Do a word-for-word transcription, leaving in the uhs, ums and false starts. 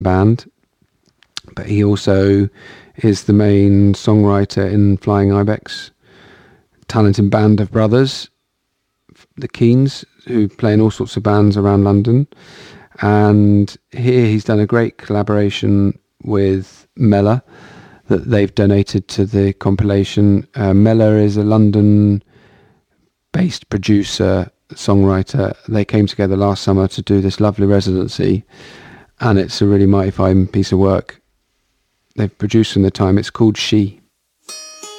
band, but he also is the main songwriter in Flying Ibex, talented band of brothers, the Keens, who play in all sorts of bands around London. And here he's done a great collaboration with Mellor that they've donated to the compilation. Uh, Mellor is a London-based producer, songwriter. They came together last summer to do this lovely residency, and it's a really mighty fine piece of work they've produced in the time. It's called She.